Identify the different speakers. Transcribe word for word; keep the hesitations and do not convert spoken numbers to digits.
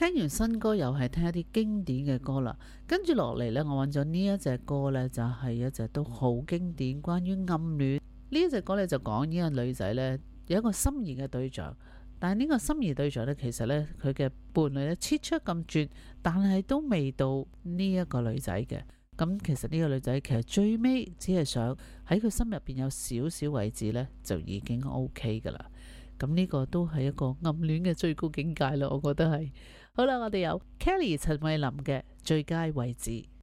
Speaker 1: 聽完新歌又係聽一啲經典嘅歌啦，跟住落嚟呢，我揾咗呢一隻歌呢，就係一隻都好經典，關於暗戀。呢一隻歌呢，就講呢個女仔呢，有一個心儀嘅對象，但係呢個心儀對象呢，其實呢，佢嘅伴侶呢，切出咁絕，但係都未到呢一個女仔嘅。咁其實呢個女仔其實最尾只係想喺佢心入邊有少少位置呢，就已經 OK 噶啦。咁呢個都係一個暗戀嘅最高境界啦，我覺得係。好啦，我哋有 Kelly 陳慧琳嘅最佳位置。